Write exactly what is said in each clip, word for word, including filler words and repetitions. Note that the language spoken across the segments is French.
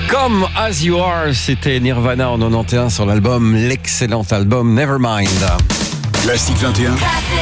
Come As You Are, c'était Nirvana en quatre-vingt-onze sur l'album, l'excellent album Nevermind. Classique vingt et un.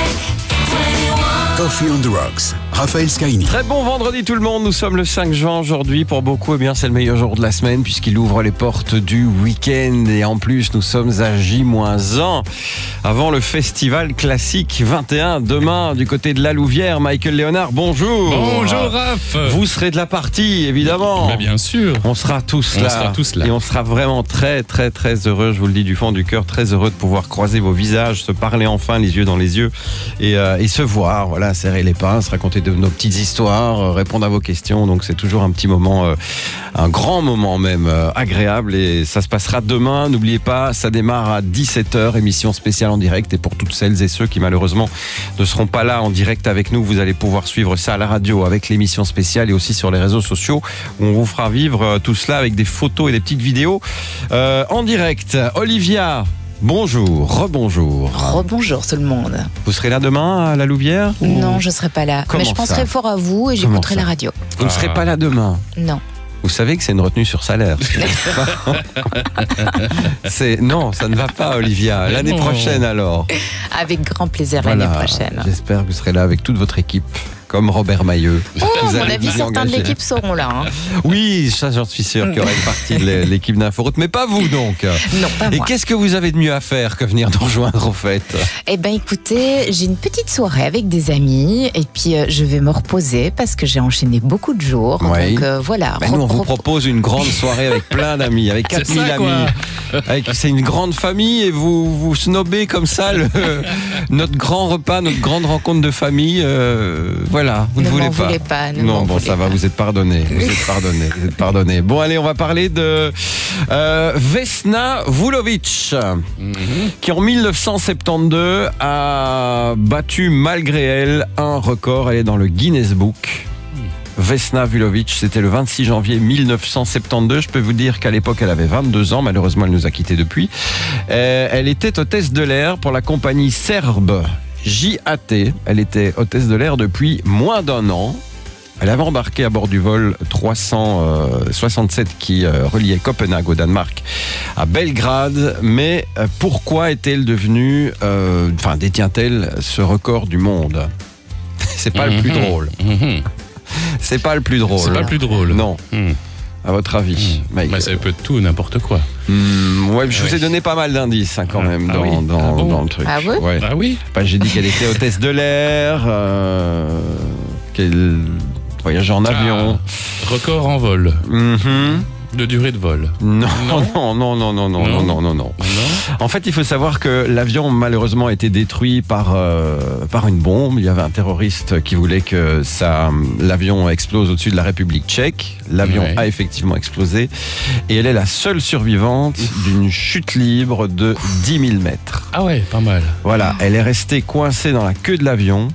Coffee on the Rocks. Raphaël Scaini. Très bon vendredi tout le monde, nous sommes le cinq juin aujourd'hui. Pour beaucoup, eh bien, c'est le meilleur jour de la semaine puisqu'il ouvre les portes du week-end. Et en plus, nous sommes à J moins un avant le festival classique vingt et un. Demain, du côté de la Louvière, Michael Léonard, bonjour. Bonjour Raph. Vous serez de la partie, évidemment. Mais bien sûr. On sera tous on là. Sera tous là. Et on sera vraiment très, très, très heureux, je vous le dis du fond du cœur, très heureux de pouvoir croiser vos visages, se parler enfin les yeux dans les yeux et, euh, et se voir, voilà, serrer les pinces, raconter de nos petites histoires, euh, répondre à vos questions. Donc c'est toujours un petit moment, euh, un grand moment même, euh, agréable. Et ça se passera demain. N'oubliez pas, ça démarre à dix-sept heures, émission spéciale en direct. Et pour toutes celles et ceux qui malheureusement ne seront pas là en direct avec nous, vous allez pouvoir suivre ça à la radio avec l'émission spéciale et aussi sur les réseaux sociaux où on vous fera vivre euh, tout cela avec des photos et des petites vidéos euh, en direct. Olivia, bonjour, rebonjour. Rebonjour tout le monde. Vous serez là demain à la Louvière ou... Non, je ne serai pas là. Comment mais je penserai ça fort à vous et Comment j'écouterai ça la radio. Vous ne serez pas là demain? Non. Vous savez que c'est une retenue sur salaire. c'est... Non, ça ne va pas, Olivia. L'année non. prochaine, alors. Avec grand plaisir Voilà. l'année prochaine. J'espère que vous serez là avec toute votre équipe. Comme Robert Mailleux. Oh, à Vous mon allez avis, vous y certains de engager. l'équipe seront là. Hein. Oui, ça, j'en suis sûr qu'il y aura une partie de l'équipe d'Inforoute, mais pas vous donc. Non, pas Et moi. qu'est-ce que vous avez de mieux à faire que venir nous rejoindre au fait? Eh bien, écoutez, j'ai une petite soirée avec des amis et puis euh, je vais me reposer parce que j'ai enchaîné beaucoup de jours. Oui. Donc euh, voilà. Ben nous, on vous Repro- propose une grande soirée avec plein d'amis, avec quatre mille ça, amis. quoi. Avec- C'est une grande famille et vous, vous snobez comme ça le, notre grand repas, notre grande rencontre de famille. Euh, voilà, vous ne, Ne voulez m'en pas. voulez pas, ne non, m'en bon, voulez ça va, pas. vous êtes pardonné. Vous êtes pardonné. Vous êtes pardonné. Bon, allez, on va parler de euh, Vesna Vulović, qui en mille neuf cent soixante-douze a battu malgré elle un record. Elle est dans le Guinness Book. Vesna Vulović, c'était le vingt-six janvier mille neuf cent soixante-douze. Je peux vous dire qu'à l'époque, elle avait vingt-deux ans. Malheureusement, elle nous a quittés depuis. Euh, elle était hôtesse de l'air pour la compagnie serbe J A T. Elle était hôtesse de l'air depuis moins d'un an. Elle avait embarqué à bord du vol trois cent soixante-sept qui euh, reliait Copenhague au Danemark à Belgrade. Mais euh, pourquoi est-elle devenue, euh, enfin détient-elle ce record du monde? C'est pas le plus drôle. Mhm. C'est pas le plus drôle. C'est pas le plus drôle. Non. Mhm. À votre avis, Mike? Bah, ça peut être tout, n'importe quoi. Hmm, ouais, je vous ai Oui. donné pas mal d'indices hein, quand Ah, même ah dans, oui. dans, Ah bon dans le truc. Ah ouais Ouais. Ah oui. Bah, j'ai dit qu'elle était hôtesse de l'air, euh, qu'elle voyageait en avion. Ah, record en vol. Mhm. De durée de vol. Non, Non. non, non, non, non, non, non, non, non, non. Non. En fait, il faut savoir que l'avion malheureusement a été détruit par euh, par une bombe. Il y avait un terroriste qui voulait que ça, l'avion explose au-dessus de la République tchèque. L'avion Ouais. a effectivement explosé et elle est la seule survivante d'une chute libre de dix mille mètres. Ah ouais, pas mal. Voilà, elle est restée coincée dans la queue de l'avion.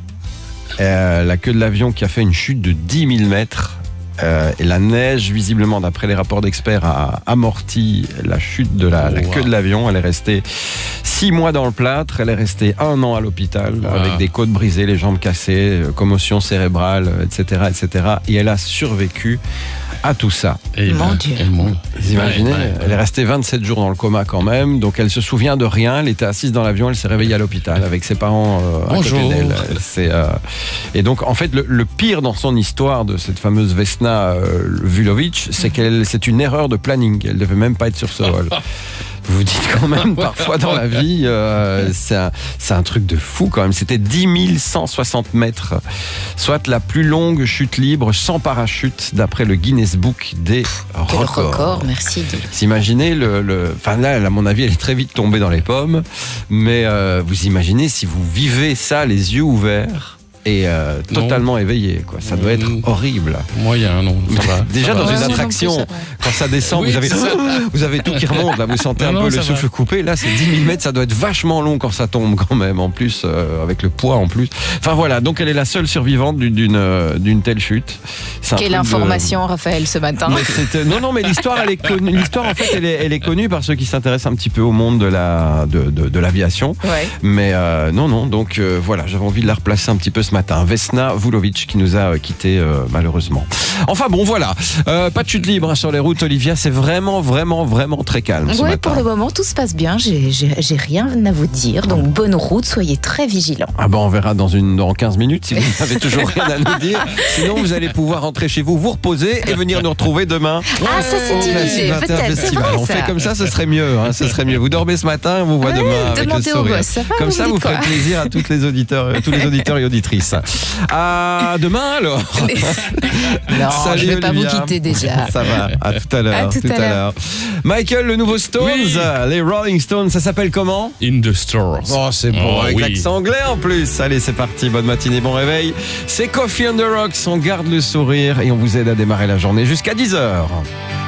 Euh, la queue de l'avion qui a fait une chute de dix mille mètres. Euh, et la neige, visiblement, d'après les rapports d'experts, a amorti la chute de la, la Wow. queue de l'avion. Elle est restée six mois dans le plâtre. Elle est restée un an à l'hôpital Wow. avec des côtes brisées, les jambes cassées, euh, commotion cérébrale, euh, et cetera, et cetera. Et elle a survécu à tout ça. Et Mon ben, Dieu. et mon- Vous imaginez, Ouais, ouais, elle est restée vingt-sept jours dans le coma quand même, donc elle se souvient de rien. Elle était assise dans l'avion, elle s'est réveillée à l'hôpital avec ses parents euh, à Bonjour. côté d'elle. C'est, euh, et donc en fait le, le pire dans son histoire de cette fameuse Vesna euh, Vulović, c'est qu'elle, c'est une erreur de planning. Elle devait même pas être sur ce vol. Vous vous dites quand même, parfois dans la vie, euh, c'est, un, c'est un truc de fou quand même. C'était dix mille cent soixante mètres, soit la plus longue chute libre sans parachute d'après le Guinness Book des Quel records. record, merci. Vous imaginez, le, le, enfin là, à mon avis, elle est très vite tombée dans les pommes, mais euh, vous imaginez si vous vivez ça les yeux ouverts et euh, Non. totalement éveillé, quoi. Ça doit être Mm. horrible. Moyen, non. Ça va. Déjà Ça dans va. une Ouais, moi attraction, non plus, ça va. quand ça descend, Oui, vous avez c'est ça. vous avez tout qui remonte, là, vous sentez Non, un non, peu ça le souffle va. coupé. Là, c'est dix mille mètres, ça doit être vachement long quand ça tombe quand même. En plus, euh, avec le poids en plus. Enfin voilà, donc elle est la seule survivante d'une d'une, euh, d'une telle chute. C'est un Quelle truc de- information, Raphaël, ce matin. Mais c'était- non, non, mais l'histoire, elle est connue. L'histoire, en fait, elle est, elle est connue par ceux qui s'intéressent un petit peu au monde de la, de, de, de l'aviation. Ouais. Mais euh, non, non. Donc euh, voilà, j'avais envie de la replacer un petit peu ce ce matin. Vesna Vulovic qui nous a quittés euh, malheureusement. Enfin bon, voilà. Euh, pas de chute libre sur les routes, Olivia. C'est vraiment, vraiment, vraiment très calme ce Ouais, matin. pour le moment, tout se passe bien. J'ai, j'ai, j'ai rien à vous dire. Donc, bonne route. Soyez très vigilants. Ah ben on verra dans, une, dans quinze minutes si vous n'avez toujours rien à nous dire. Sinon, vous allez pouvoir rentrer chez vous, vous reposer et venir nous retrouver demain. Ah, ça, c'est au une Classique idée. vingt et un Peut-être. C'est Festival. vrai, On ça. fait comme ça, ce serait mieux. Hein, ce serait mieux. Vous dormez ce matin, on vous voit Ouais, demain avec le demandez au sourire. boss, ça va, Comme vous ça, me vous dites ferez quoi. plaisir à toutes les auditeurs, tous les auditeurs et auditrices. À demain alors. Non, Salut, je vais pas Olivia. vous quitter déjà. Ça va, à tout à l'heure. À tout à l'heure. Michael, le nouveau Stones, Oui. les Rolling Stones, ça s'appelle comment? In the stores. Oh, c'est bon, Oh, avec oui. l'accent anglais en plus. Allez, c'est parti, bonne matinée, bon réveil. C'est Coffee on the Rocks, on garde le sourire et on vous aide à démarrer la journée jusqu'à dix heures.